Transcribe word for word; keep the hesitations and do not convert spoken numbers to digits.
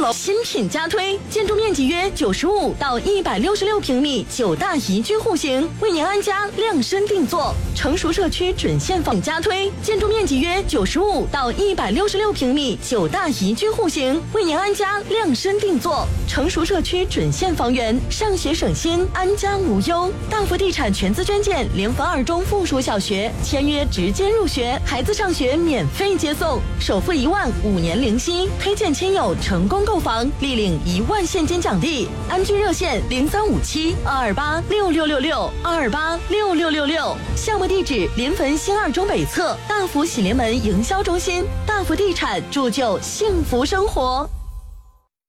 楼新品加推，建筑面积约九十五到一百六十六平米，九大宜居户型，为您安家量身定做。成熟社区准现房加推，建筑面积约九十五到一百六十六平米，九大宜居户型，为您安家量身定做。成熟社区准现房源，上学省心，安家无忧。大福地产全资捐建联合二中附属小学，签约直接入学，孩子上学免费接送，首付一万，五年零息，推荐亲友成功购房，立领一万现金奖励。安居热线零三五七二二八六六六六二二八六六六六，项目地址临汾新二中北侧大福喜临门营销中心。大福地产铸就幸福生活。